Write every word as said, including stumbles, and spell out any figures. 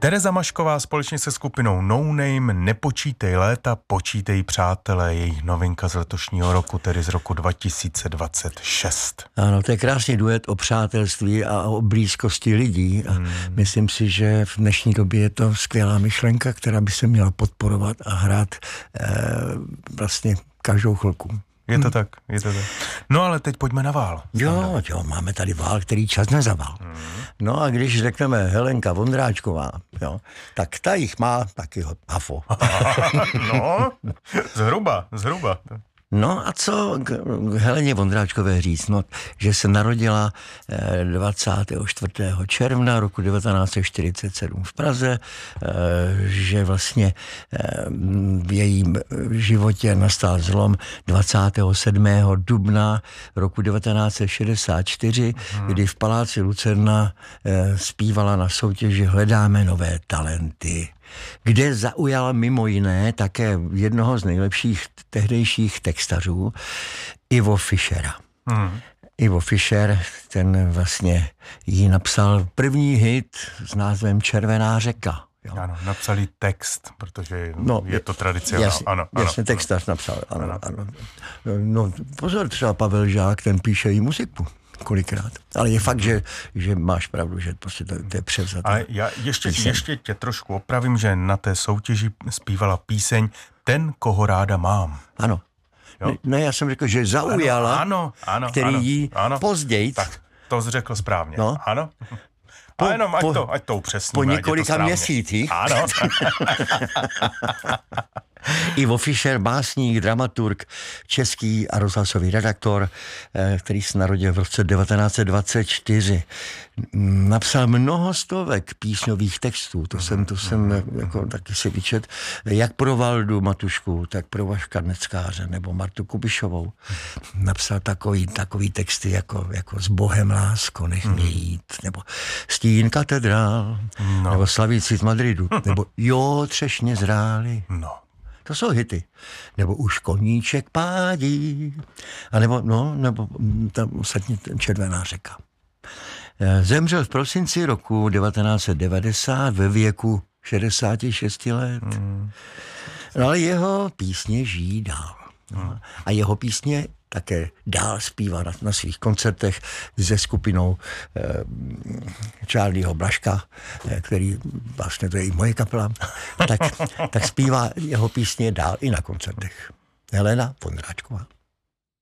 Tereza Mašková společně se skupinou No Name Nepočítej léta, počítej přátelé, jejich novinka z letošního roku, tedy z roku dva tisíce dvacet šest. Ano, to je krásný duet o přátelství a o blízkosti lidí a hmm. myslím si, že v dnešní době je to skvělá myšlenka, která by se měla podporovat a hrát eh, vlastně každou chvilku. Je to tak, je to tak. No ale teď pojďme na vál. Jo, jo, máme tady vál, který čas nezavál. Hmm. No a když řekneme Helenka Vondráčková, jo, tak ta jich má taky hafo. No, zhruba, zhruba. No a co k Heleně Vondráčkové říct? No, že se narodila dvacátého čtvrtého června roku devatenáct set čtyřicet sedm v Praze, že vlastně v jejím životě nastal zlom dvacátého sedmého dubna roku devatenáct set šedesát čtyři, hmm. kdy v Paláci Lucerna zpívala na soutěži Hledáme nové talenty, kde zaujala mimo jiné také jednoho z nejlepších tehdejších textařů, Ivo Fischera. Hmm. Ivo Fischer, ten vlastně jí napsal první hit s názvem Červená řeka. Jo. Ano, napsali text, protože no, je to tradice. Jasně, ano, ano, jasně ano. Textař napsal, ano, ano. ano. No pozor, třeba Pavel Žák, ten píše i muziku. Kolikrát. Ale je fakt, že, že máš pravdu, že prostě to, to je převzaté. Ale já ještě, ještě tě trošku opravím, že na té soutěži zpívala píseň Ten, koho ráda mám. Ano. Ne, ne, já jsem řekl, že zaujala, ano, ano, který ano, jí ano, později. Tak, to jsi řekl správně. No. Ano. Po, a jenom, ať po, to, ať to upřesníme. Po několika měsících. Ano. Ivo Fischer, básník, dramaturg, český a rozhlasový redaktor, který se narodil v roce devatenáct set dvacet čtyři. Napsal mnoho stovek písňových textů, to jsem, to jsem jako taky si vyčet, jak pro Valdu Matušku, tak pro Vaška Neckáře nebo Martu Kubišovou. Napsal takový, takový texty jako, jako S Bohem lásko, nech mě jít, nebo Stín katedrál, no. nebo Slavíci z Madridu, nebo Jo, třešně zráli. No. To jsou hity. Nebo Už koníček pádí. A nebo, no, nebo tam ostatně Červená řeka. Zemřel v prosinci roku devatenáct set devadesát ve věku šedesát šest let. Mm. No, ale jeho písně žijí dál. Mm. A jeho písně také dál zpívá na, na svých koncertech se skupinou eh, Charlieho Blaška, eh, který vlastně to je i moje kapela, tak, tak zpívá jeho písně dál i na koncertech. Helena Vondráčková.